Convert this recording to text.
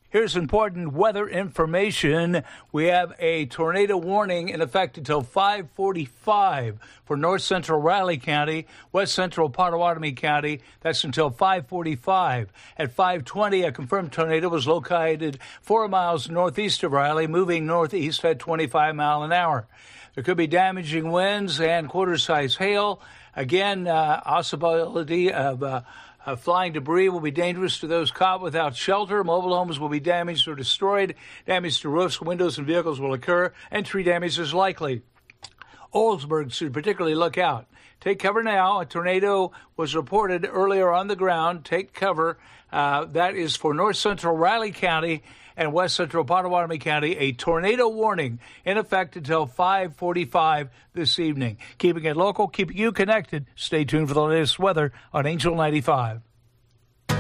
Here's important weather information. We have a tornado warning in effect until 5:45 for north central Riley County, west central Pottawatomie County. That's until 5:45. At 5:20, a confirmed tornado was located 4 miles northeast of Riley, moving northeast at 25 miles an hour. There could be damaging winds and quarter-size hail. Again, possibility of flying debris will be dangerous to those caught without shelter. Mobile homes will be damaged or destroyed. Damage to roofs, windows, and vehicles will occur, and tree damage is likely. Oldsburg should particularly look out. Take cover now. A tornado was reported earlier on the ground. Take cover. That is for north central Riley County and west central Pottawatomie County. A tornado warning in effect until 5:45 this evening. Keeping it local, keeping you connected. Stay tuned for the latest weather on Angel 95.